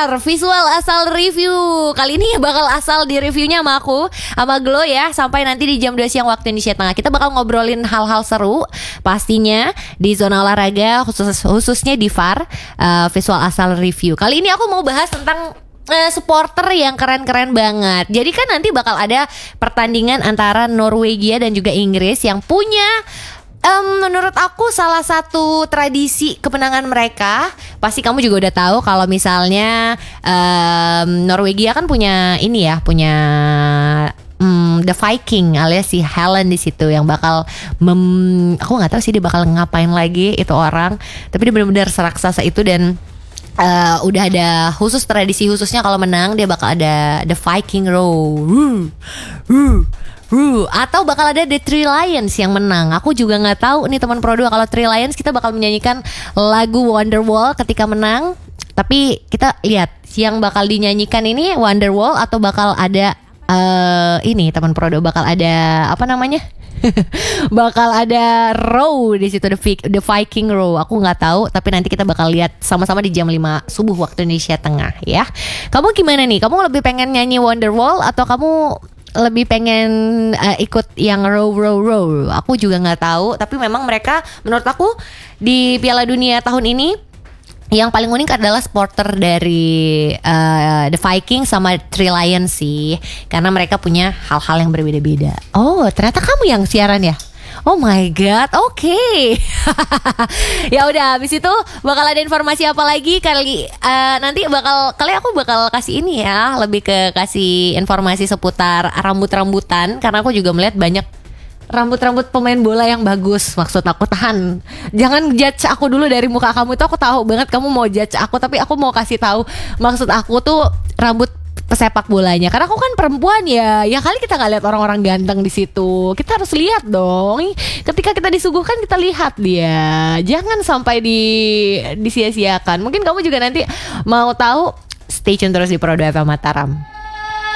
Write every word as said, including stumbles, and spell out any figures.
pendengar, visual asal review kali ini bakal asal di reviewnya sama aku, sama Glo ya. Sampai nanti di jam dua siang waktu Indonesia Tengah. Kita bakal ngobrolin hal-hal seru pastinya di zona olahraga, khusus, khususnya di V A R, uh, visual asal review. Kali ini aku mau bahas tentang uh, supporter yang keren-keren banget. Jadi kan nanti bakal ada pertandingan antara Norwegia dan juga Inggris yang punya Um, menurut aku salah satu tradisi kemenangan mereka. Pasti kamu juga udah tahu kalau misalnya um, Norwegia kan punya ini ya, punya um, The Viking alias si Helen di situ yang bakal mem, aku nggak tahu sih dia bakal ngapain lagi itu orang, tapi dia benar-benar seraksasa itu. Dan Uh, udah ada khusus tradisi khususnya kalau menang dia bakal ada The Viking Row. Woo, woo, woo. Atau bakal ada The Three Lions yang menang. Aku juga nggak tahu nih teman Pro dua kalau Three Lions kita bakal menyanyikan lagu Wonderwall ketika menang. Tapi kita lihat yang bakal dinyanyikan ini Wonderwall atau bakal ada uh, ini teman Pro dua bakal ada apa namanya? bakal ada row di situ, the, the Viking Row. Aku nggak tahu, tapi nanti kita bakal lihat sama-sama di jam lima subuh waktu Indonesia Tengah ya. Kamu gimana nih? Kamu lebih pengen nyanyi Wonderwall atau kamu lebih pengen uh, ikut yang row row row? Aku juga nggak tahu, tapi memang mereka menurut aku di Piala Dunia tahun ini yang paling unik adalah supporter dari uh, The Viking sama Three Lions sih, karena mereka punya hal-hal yang berbeda-beda. Oh, ternyata kamu yang siaran ya? Oh my god, oke. Okay. Ya udah, habis itu bakal ada informasi apa lagi kali? Uh, nanti bakal kali aku bakal kasih ini ya, lebih ke kasih informasi seputar rambut-rambutan, karena aku juga melihat banyak rambut-rambut pemain bola yang bagus. Maksud aku, tahan, jangan judge aku dulu dari muka kamu itu. Aku tahu banget kamu mau judge aku, tapi aku mau kasih tahu maksud aku tuh rambut pesepak bolanya. Karena aku kan perempuan ya, ya kali kita nggak lihat orang-orang ganteng di situ. Kita harus lihat dong. Ketika kita disuguhkan kita lihat dia. Jangan sampai di disia-siakan. Mungkin kamu juga nanti mau tahu. Stay tune terus di Pro dua F M Mataram.